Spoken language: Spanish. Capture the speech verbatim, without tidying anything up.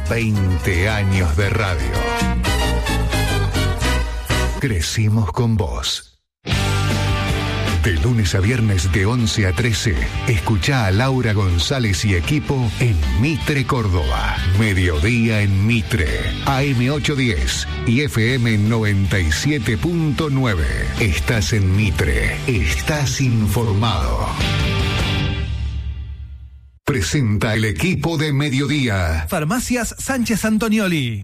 veinte años de radio. Crecimos con vos. De lunes a viernes de once a trece, escuchá a Laura González y equipo en Mitre, Córdoba. Mediodía en Mitre, A M ochocientos diez y F M noventa y siete punto nueve. Estás en Mitre, estás informado. Presenta el equipo de Mediodía. Farmacias Sánchez Antonioli.